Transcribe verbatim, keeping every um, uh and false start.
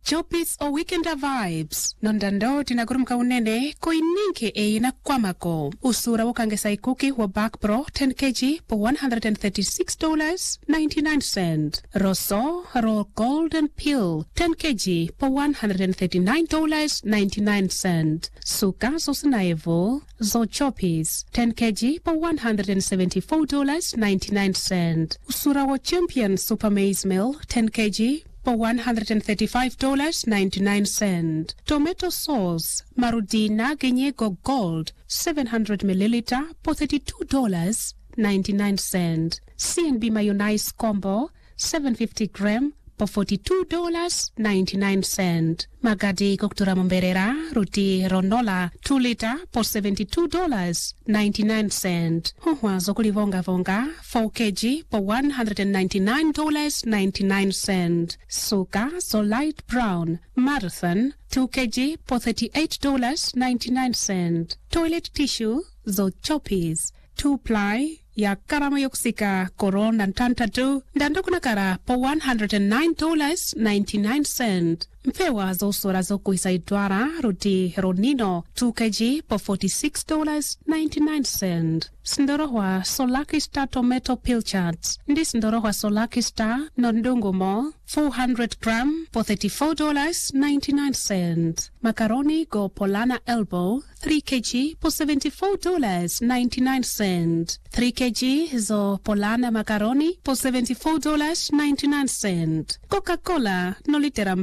Chopis o Weekender Vibes. Nondando tinagurumka unene ko ininke e na kwamako. Usura wakangesa ikuki wa Back Pro ten kilograms for one hundred thirty-six dollars and ninety-nine cents. Rosso Raw Golden Peel ten kilograms for one hundred thirty-nine dollars and ninety-nine cents. Suka Sosnaevo Zo Chopis ten kilograms for one hundred seventy-four dollars and ninety-nine cents. Usura wa Champion Super Maize Meal ten kilograms for one hundred thirty-five dollars and ninety-nine cents. Tomato sauce Marudina Ganyego Gold seven hundred milliliters for thirty-two dollars and ninety-nine cents. C and B mayonnaise combo seven hundred fifty grams for forty-two dollars and ninety-nine cents. Magadi Koktura Momberera Ruti Ronola two liter for seventy-two dollars and ninety-nine cents. Huwa Zokuli Vonga Vonga four kilograms for one hundred ninety-nine dollars and ninety-nine cents. Suka So Light Brown Marathon two kilograms for thirty-eight dollars and ninety-nine cents. Toilet tissue Zo Chopis two ply ya karama yoksika koron dan tantatu dan dokunakara for one hundred nine dollars and ninety-nine cents. Mpewa zo sora zo kuisaidwara rudi ronino two kilograms for forty-six dollars and ninety-nine cents. Sindorohwa Solaki Star Tomato Pilchards. Ndi Sindorohwa Solaki Star Nondungumo four hundred grams for thirty-four dollars and ninety-nine cents. Macaroni Go Polana Elbow three kilograms for seventy-four dollars and ninety-nine cents. three kilograms Zo Polana Macaroni for seventy-four dollars and ninety-nine cents. Coca-Cola no literam